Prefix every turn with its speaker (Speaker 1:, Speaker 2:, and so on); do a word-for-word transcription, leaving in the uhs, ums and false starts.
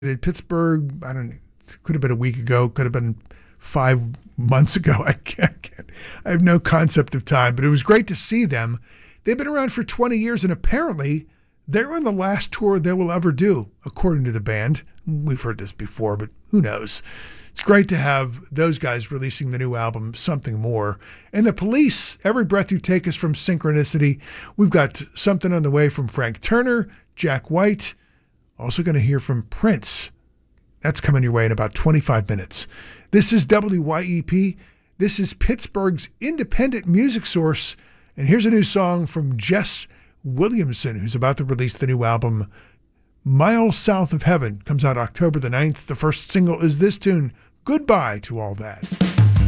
Speaker 1: in Pittsburgh. I don't know. It could have been a week ago. Could have been five months ago. I can't, I can't. I have no concept of time, but it was great to see them. They've been around for twenty years, and apparently they're on the last tour they will ever do, according to the band. We've heard this before, but who knows? It's great to have those guys releasing the new album, Something More. And the Police, Every Breath You Take Is from Synchronicity. We've got something on the way from Frank Turner, Jack White. Also going to hear from Prince. That's coming your way in about twenty-five minutes. This is W Y E P. This is Pittsburgh's independent music source. And here's a new song from Jess Williamson, who's about to release the new album, Miles South of Heaven. Comes out October the ninth. The first single is this tune, Goodbye to All That.